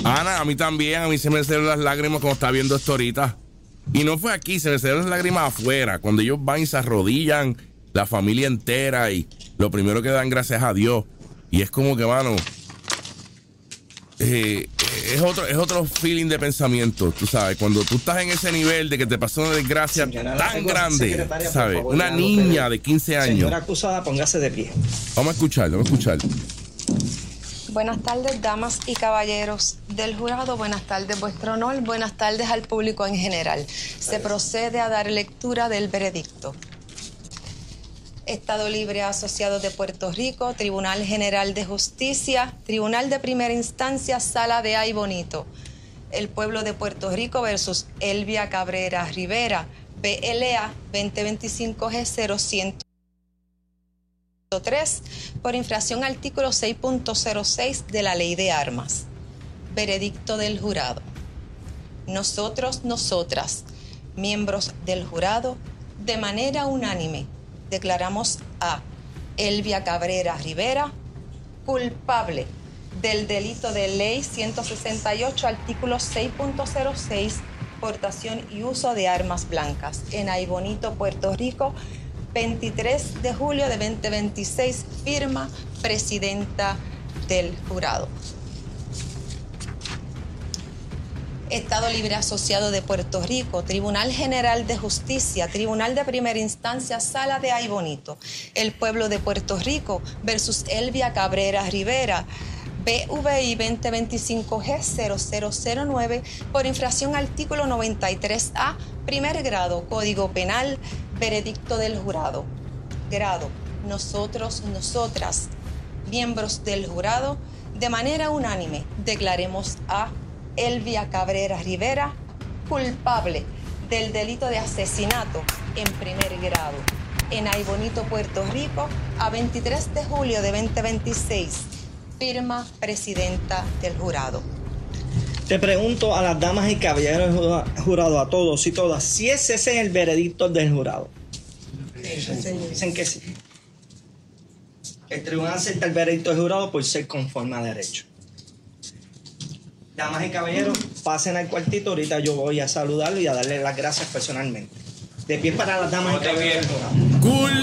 Ana, a mí también, a mí se me salieron las lágrimas cuando estaba viendo esto ahorita. Y no fue aquí, se me salieron las lágrimas afuera, cuando ellos van y se arrodillan, la familia entera, y lo primero que dan gracias a Dios. Y es como que, mano, es otro feeling de pensamiento, tú sabes, cuando tú estás en ese nivel de que te pasó una desgracia tan grande, ¿sabes? Una niña de 15 años. Señora acusada, póngase de pie. Vamos a escuchar. Buenas tardes, damas y caballeros del jurado. Buenas tardes, vuestro honor. Buenas tardes al público en general. Se procede a dar lectura del veredicto. Estado Libre Asociado de Puerto Rico, Tribunal General de Justicia, Tribunal de Primera Instancia, Sala de Ay Bonito. El pueblo de Puerto Rico versus Elvia Cabrera Rivera, BLA 2025G0103, por infracción al artículo 6.06 de la Ley de Armas. Veredicto del jurado. Nosotros, nosotras, miembros del jurado, de manera unánime, declaramos a Elvia Cabrera Rivera culpable del delito de ley 168, artículo 6.06, portación y uso de armas blancas, en Ay Bonito, Puerto Rico, 23 de julio de 2026, firma presidenta del jurado. Estado Libre Asociado de Puerto Rico, Tribunal General de Justicia, Tribunal de Primera Instancia, Sala de Ay Bonito. El pueblo de Puerto Rico versus Elvia Cabrera Rivera, BVI 2025G0009, por infracción al artículo 93A, primer grado, Código Penal, veredicto del jurado. Grado, nosotros, nosotras, miembros del jurado, de manera unánime, declaremos a Elvia Cabrera Rivera culpable del delito de asesinato en primer grado en Ay Bonito, Puerto Rico, a 23 de julio de 2026, firma presidenta del jurado. Te pregunto a las damas y caballeros del jurado, a todos y todas, si ese es el veredicto del jurado. Dicen que sí. El tribunal acepta el veredicto del jurado por ser conforme a derecho. Damas y caballeros, pasen al cuartito. Ahorita yo voy a saludarlo y a darle las gracias personalmente. De pie para las damas y caballeros del jurado.